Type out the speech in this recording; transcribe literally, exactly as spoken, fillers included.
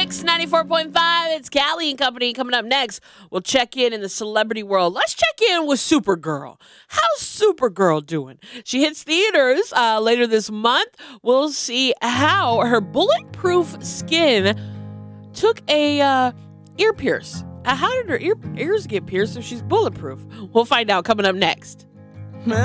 Mix ninety-four point five. It's Callie and Company. Coming up next, we'll check in in the celebrity world. Let's check in with Supergirl. How's Supergirl doing? She hits theaters uh, later this month. We'll see how her bulletproof skin took a uh, ear pierce. Uh, how did her ear, ears get pierced if she's bulletproof? We'll find out coming up next.